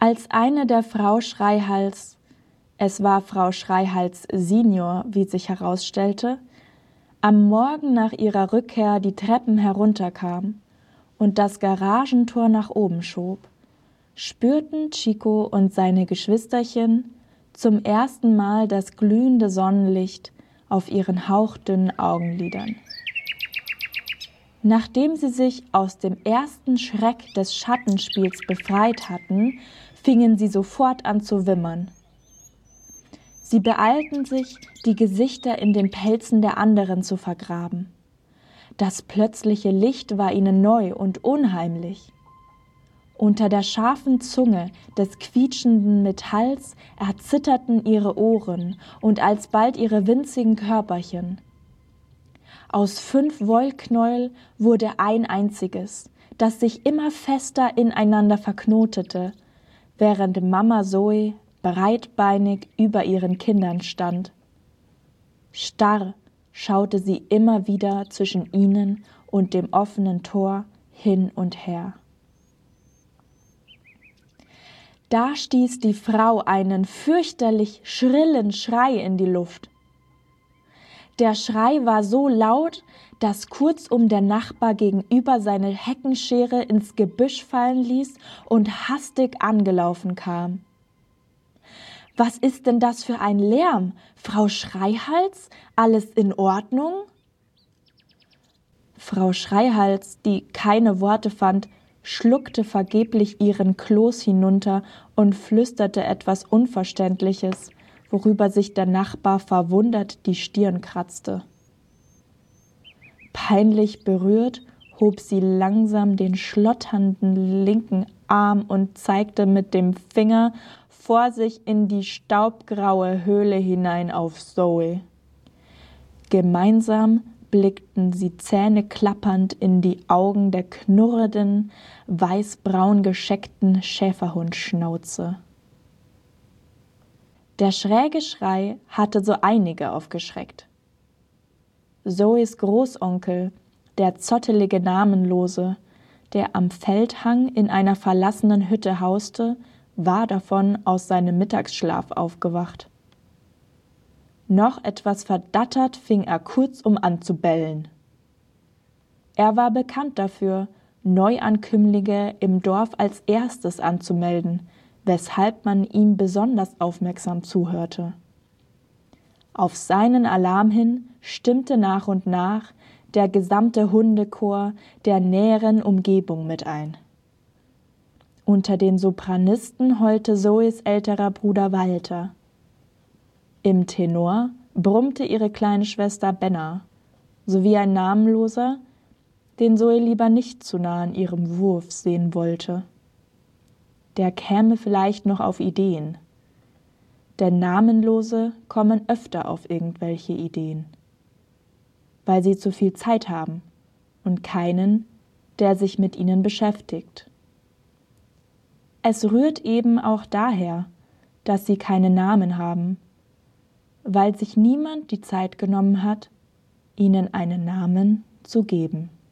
Als eine der Frau Schreihals, es war Frau Schreihals Senior, wie sich herausstellte, am Morgen nach ihrer Rückkehr die Treppen herunterkam und das Garagentor nach oben schob, spürten Chico und seine Geschwisterchen zum ersten Mal das glühende Sonnenlicht auf ihren hauchdünnen Augenlidern. Nachdem sie sich aus dem ersten Schreck des Schattenspiels befreit hatten, fingen sie sofort an zu wimmern. Sie beeilten sich, die Gesichter in den Pelzen der anderen zu vergraben. Das plötzliche Licht war ihnen neu und unheimlich. Unter der scharfen Zunge des quietschenden Metalls erzitterten ihre Ohren und alsbald ihre winzigen Körperchen. Aus 5 Wollknäuel wurde ein einziges, das sich immer fester ineinander verknotete, während Mama Zoe breitbeinig über ihren Kindern stand. Starr schaute sie immer wieder zwischen ihnen und dem offenen Tor hin und her. Da stieß die Frau einen fürchterlich schrillen Schrei in die Luft. Der Schrei war so laut, dass kurzum der Nachbar gegenüber seine Heckenschere ins Gebüsch fallen ließ und hastig angelaufen kam. »Was ist denn das für ein Lärm? Frau Schreihals? Alles in Ordnung?« Frau Schreihals, die keine Worte fand, schluckte vergeblich ihren Kloß hinunter und flüsterte etwas Unverständliches, worüber sich der Nachbar verwundert die Stirn kratzte. Peinlich berührt hob sie langsam den schlotternden linken Arm und zeigte mit dem Finger vor sich in die staubgraue Höhle hinein auf Zoe. Gemeinsam blickten sie zähneklappernd in die Augen der knurrenden, weißbraun gescheckten Schäferhundschnauze. Der schräge Schrei hatte so einige aufgeschreckt. Zoes Großonkel, der zottelige Namenlose, der am Feldhang in einer verlassenen Hütte hauste, war davon aus seinem Mittagsschlaf aufgewacht. Noch etwas verdattert fing er kurzum an zu bellen. Er war bekannt dafür, Neuankömmlinge im Dorf als erstes anzumelden, weshalb man ihm besonders aufmerksam zuhörte. Auf seinen Alarm hin stimmte nach und nach der gesamte Hundechor der näheren Umgebung mit ein. Unter den Sopranisten heulte Zoes älterer Bruder Walter. Im Tenor brummte ihre kleine Schwester Benna, sowie ein Namenloser, den Zoe lieber nicht zu nah an ihrem Wurf sehen wollte. Der käme vielleicht noch auf Ideen. Denn Namenlose kommen öfter auf irgendwelche Ideen. Weil sie zu viel Zeit haben und keinen, der sich mit ihnen beschäftigt. Es rührt eben auch daher, dass sie keine Namen haben, weil sich niemand die Zeit genommen hat, ihnen einen Namen zu geben.